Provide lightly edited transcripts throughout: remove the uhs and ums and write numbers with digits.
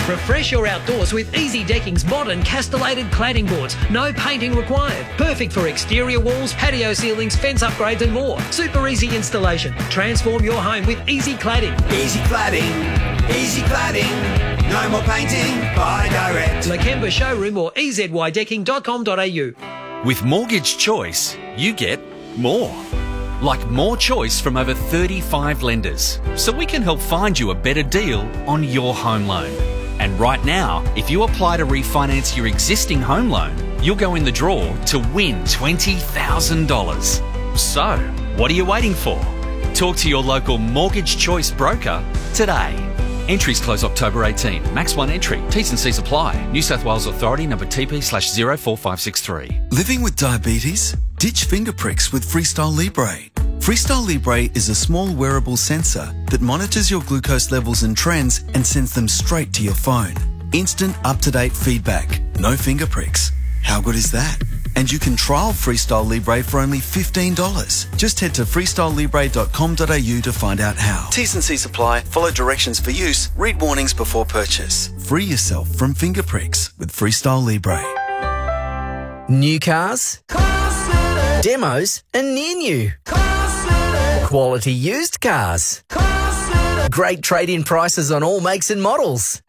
Refresh your outdoors with Easy Decking's modern castellated cladding boards. No painting required. Perfect for exterior walls, patio ceilings, fence upgrades and more. Super easy installation. Transform your home with Easy Cladding. Easy Cladding. Easy Cladding. No more painting. Buy direct. Lakemba Showroom or ezydecking.com.au. With Mortgage Choice, you get more. Like more choice from over 35 lenders, so we can help find you a better deal on your home loan. And right now, if you apply to refinance your existing home loan, you'll go in the draw to win $20,000. So, what are you waiting for? Talk to your local Mortgage Choice broker today. Entries close October 18. Max 1 entry. T's and C's apply. New South Wales Authority number TP/04563. Living with diabetes? Ditch finger pricks with Freestyle Libre. Freestyle Libre is a small wearable sensor that monitors your glucose levels and trends and sends them straight to your phone. Instant, up-to-date feedback. No finger pricks. How good is that? And you can trial Freestyle Libre for only $15. Just head to freestylelibre.com.au to find out how. T's and C's apply. Follow directions for use. Read warnings before purchase. Free yourself from finger pricks with Freestyle Libre. New cars, demos and near new. Quality used cars. Great trade-in prices on all makes and models.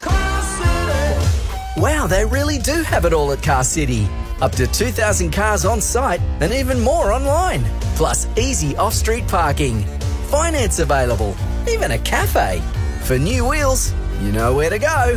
Wow, they really do have it all at Car City. Up to 2,000 cars on site and even more online. Plus easy off-street parking. Finance available. Even a cafe. For new wheels, you know where to go.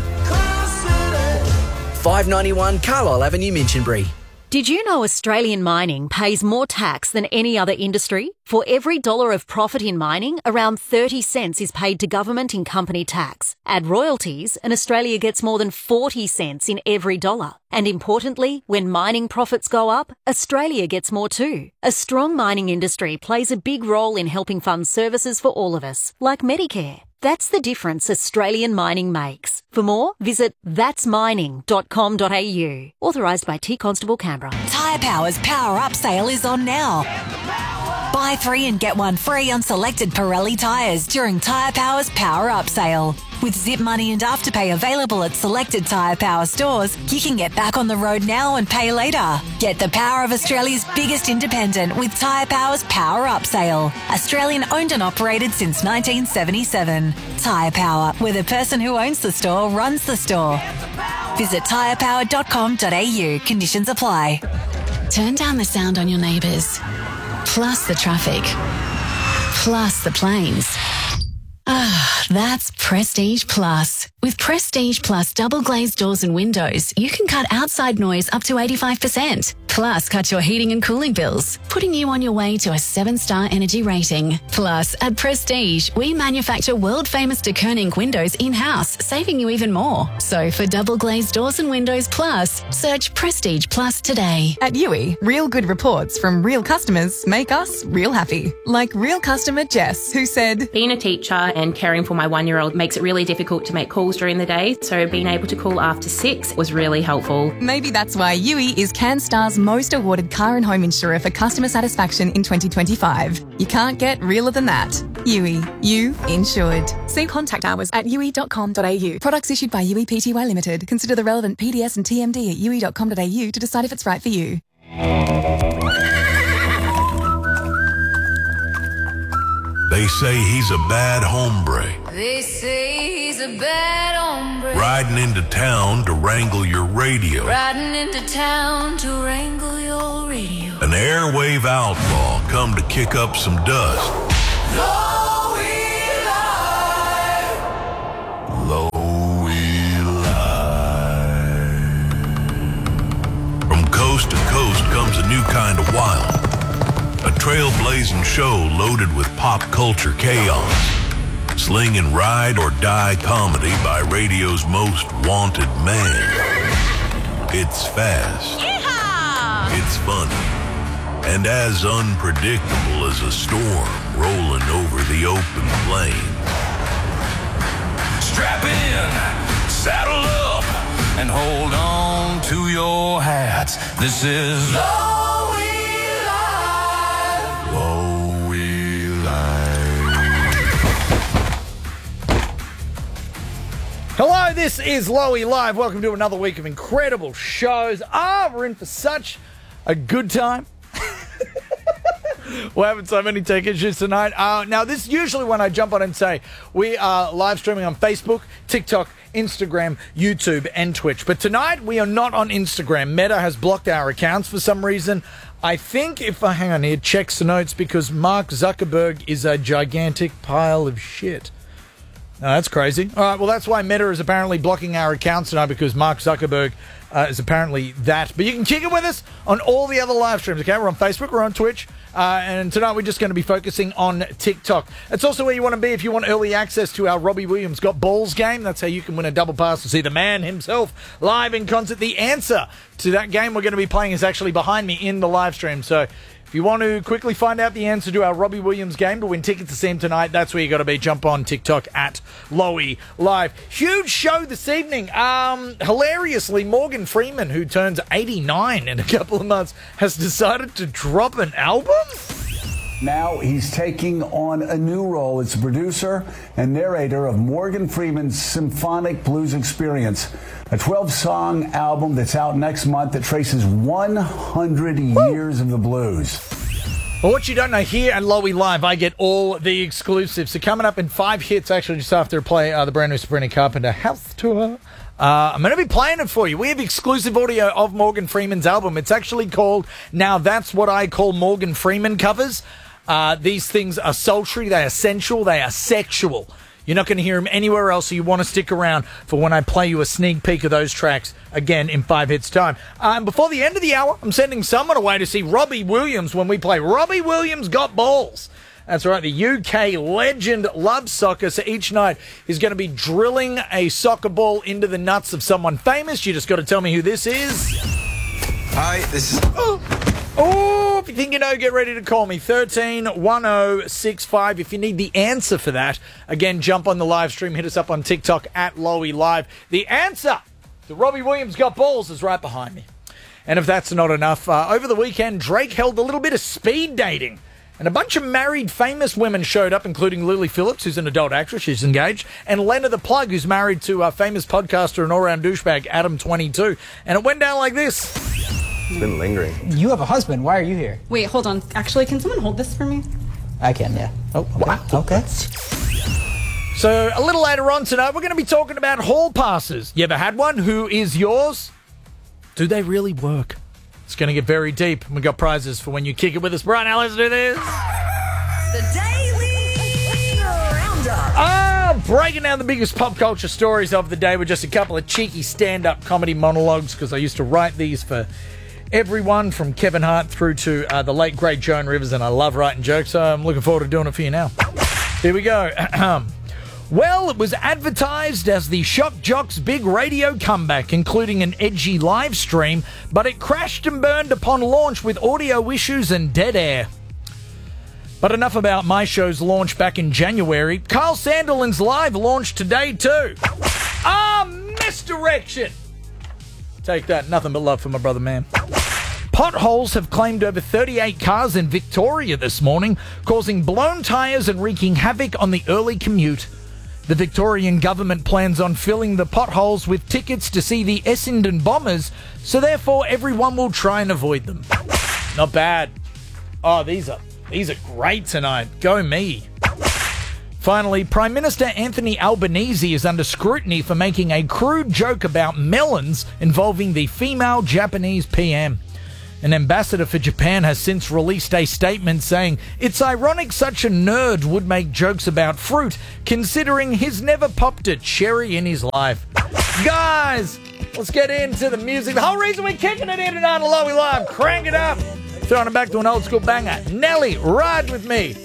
591 Carlisle Avenue, Minchinbury. Did you know Australian mining pays more tax than any other industry? For every dollar of profit in mining, around 30 cents is paid to government in company tax. Add royalties, and Australia gets more than 40 cents in every dollar. And importantly, when mining profits go up, Australia gets more too. A strong mining industry plays a big role in helping fund services for all of us, like Medicare. That's the difference Australian mining makes. For more, visit thatsmining.com.au. Authorised by T Constable Canberra. Tyre Power's Power Up sale is on now. Buy 3 and get 1 free on selected Pirelli tyres during Tyre Power's Power Up sale. With Zip Money and Afterpay available at selected Tyre Power stores, you can get back on the road now and pay later. Get the power of Australia's biggest independent with Tyre Power's Power Up sale. Australian owned and operated since 1977. Tyre Power, where the person who owns the store runs the store. Visit tyrepower.com.au. Conditions apply. Turn down the sound on your neighbours. Plus the traffic. Plus the planes. Ah, that's Prestige Plus. With Prestige Plus double glazed doors and windows, you can cut outside noise up to 85%. Plus, cut your heating and cooling bills, putting you on your way to a 7-star energy rating. Plus, at Prestige, we manufacture world-famous de Koning windows in-house, saving you even more. So for double glazed doors and windows plus, search Prestige Plus today. At Yui, real good reports from real customers make us real happy. Like real customer Jess, who said, being a teacher and caring for my 1-year-old makes it really difficult to make calls during the day, so being able to call after 6 was really helpful. Maybe that's why Yui is CanStar's most awarded car and home insurer for customer satisfaction in 2025. You can't get realer than that. Yui, you insured. See contact hours at yui.com.au. Products issued by Yui Pty Limited. Consider the relevant PDS and TMD at yui.com.au to decide if it's right for you. They say he's a bad hombre. They say he's a bad hombre. Riding into town to wrangle your radio. Riding into town to wrangle your radio. An airwave outlaw come to kick up some dust. Low Eli. Low Eli. From coast to coast comes a new kind of wild. A trailblazing show loaded with pop culture chaos. Sling and ride or die comedy by radio's most wanted man. It's fast. Yeehaw! It's funny. And as unpredictable as a storm rolling over the open plains. Strap in, saddle up, and hold on to your hats. This is Low Eli. Low Eli. Hello, this This is Lowy Live. Welcome to another week of incredible shows. We're in for such a good time. We're having so many tech issues tonight. Now, this is usually when I jump on and say we are live streaming on Facebook, TikTok, Instagram, YouTube, and Twitch. But tonight, we are not on Instagram. Meta has blocked our accounts for some reason. I think if I hang on here, check the notes, because Mark Zuckerberg is a gigantic pile of shit. No, that's crazy. All right, well, that's why Meta is apparently blocking our accounts tonight, because Mark Zuckerberg is apparently that. But you can kick it with us on all the other live streams, okay? We're on Facebook, we're on Twitch, and tonight we're just going to be focusing on TikTok. It's also where you want to be if you want early access to our Robbie Williams Got Balls game. That's how you can win a double pass to see the man himself live in concert. The answer to that game we're going to be playing is actually behind me in the live stream, so if you want to quickly find out the answer to our Robbie Williams game to win tickets to see him tonight, that's where you got to be. Jump on TikTok at Lowy Live. Huge show this evening. Hilariously, Morgan Freeman, who turns 89 in a couple of months, has decided to drop an album. Now he's taking on a new role as producer and narrator of Morgan Freeman's Symphonic Blues Experience, a 12-song album that's out next month that traces 100 years of the blues. Well, what you don't know, here at Lowy Live, I get all the exclusives. So coming up in 5 hits, actually, just after I play the brand new Sabrina Carpenter House Tour, I'm going to be playing it for you. We have exclusive audio of Morgan Freeman's album. It's actually called Now That's What I Call Morgan Freeman Covers. These things are sultry, they are sensual, they are sexual. You're not going to hear them anywhere else, so you want to stick around for when I play you a sneak peek of those tracks again in 5 hits time. Before the end of the hour, I'm sending someone away to see Robbie Williams when we play Robbie Williams Got Balls. That's right, the UK legend loves soccer, so each night he's going to be drilling a soccer ball into the nuts of someone famous. You just got to tell me who this is. Hi, this is... Oh, if you think you know, get ready to call me. 131065. If you need the answer for that, again, jump on the live stream. Hit us up on TikTok at Lowy Live. The answer to Robbie Williams Got Balls is right behind me. And if that's not enough, over the weekend, Drake held a little bit of speed dating. And a bunch of married famous women showed up, including Lily Phillips, who's an adult actress, she's engaged, and Lena the Plug, who's married to a famous podcaster and all-round douchebag, Adam22. And it went down like this. It's been lingering. You have a husband. Why are you here? Wait, hold on. Actually, can someone hold this for me? I can, yeah. Oh, okay. Wow. Okay. So, a little later on tonight, we're going to be talking about hall passes. You ever had one? Who is yours? Do they really work? It's going to get very deep. We've got prizes for when you kick it with us. Right, now let's do this. The Daily Roundup. Breaking down the biggest pop culture stories of the day with just a couple of cheeky stand-up comedy monologues, because I used to write these for everyone from Kevin Hart through to the late, great Joan Rivers, and I love writing jokes, so I'm looking forward to doing it for you now. Here we go. Well, it was advertised as the Shock Jocks' big radio comeback, including an edgy live stream, but it crashed and burned upon launch with audio issues and dead air. But enough about my show's launch back in January. Kyle Sandilands Live launched today too. Misdirection! Take that, nothing but love for my brother, man. Potholes have claimed over 38 cars in Victoria this morning, causing blown tyres and wreaking havoc on the early commute. The Victorian government plans on filling the potholes with tickets to see the Essendon Bombers, so therefore everyone will try and avoid them. Not bad. Oh, these are great tonight. Go me. Finally, Prime Minister Anthony Albanese is under scrutiny for making a crude joke about melons involving the female Japanese PM. An ambassador for Japan has since released a statement saying, "It's ironic such a nerd would make jokes about fruit, considering he's never popped a cherry in his life." Guys, let's get into the music. The whole reason we're kicking it in on Lowy Live. Crank it up. Throwing it back to an old school banger. Nelly, Ride With Me.